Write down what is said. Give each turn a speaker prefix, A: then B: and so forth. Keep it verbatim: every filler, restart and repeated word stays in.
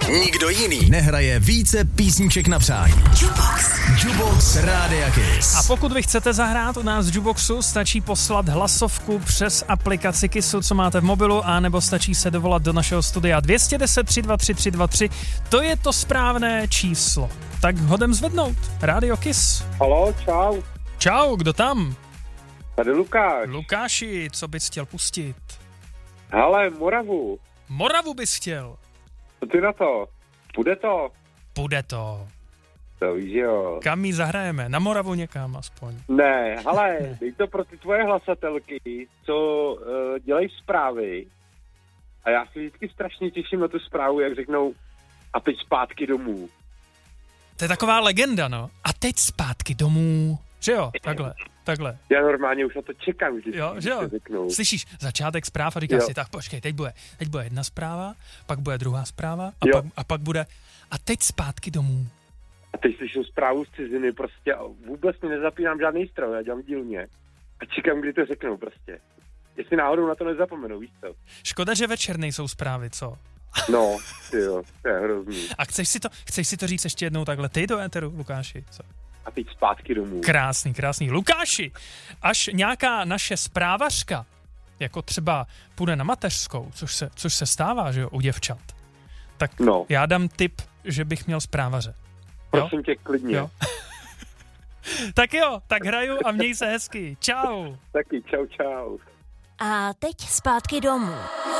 A: Nikdo jiný nehraje více písniček na přání. Jukebox. Jukebox Rádia Kiss.
B: A pokud vy chcete zahrát u nás v Jukeboxu, stačí poslat hlasovku přes aplikaci Kissu, co máte v mobilu, anebo stačí se dovolat do našeho studia dva jedna nula tři dva tři tři dva tři. To je to správné číslo. Tak hodem zvednout. Rádio Kiss.
C: Haló, čau.
B: Čau, kdo tam?
C: Tady Lukáš.
B: Lukáši, co bys chtěl pustit?
C: Hele, Moravu.
B: Moravu bys chtěl.
C: Co ty na to? Půjde to?
B: Půjde to.
C: To víš, jo.
B: Kam ji zahrajeme? Na Moravu někam aspoň.
C: Ne, hele, dej to pro ty tvoje hlasatelky, co uh, dělají zprávy. A já si vždycky strašně těším na tu zprávu, jak řeknou a teď zpátky domů.
B: To je taková legenda, no. A teď zpátky domů. Že jo, takhle, takhle.
C: Já normálně už na to čekám vždycky,
B: Jo, že jo.
C: řeknou.
B: Slyšíš začátek zpráv a říkáš
C: Jo.
B: si, tak počkej, teď bude, teď bude jedna zpráva, pak bude druhá zpráva a,
C: Jo.
B: pak, a pak bude a teď zpátky domů.
C: A teď slyším zprávu z ciziny prostě a vůbec mi nezapínám žádný stroj, já dělám dílně. A čekám, kdy to řeknou prostě. Jestli náhodou na to nezapomenu, víš co?
B: Škoda, že večer nejsou zprávy, co?
C: No, ty jo, to je hrozný.
B: A chceš si to, chceš si to říct ještě jednou takhle, ty do éteru, Lukáši, co?
C: A teď zpátky domů.
B: Krásný, krásný. Lukáši, až nějaká naše zprávařka, jako třeba půjde na mateřskou, což se, což se stává, že jo, u děvčat, tak
C: No.
B: já dám tip, že bych měl zprávaře.
C: Prosím tě, klidně.
B: Jo. Tak jo, tak hraju a měj se hezky. Čau.
C: Taky, čau, čau.
D: A teď zpátky domů.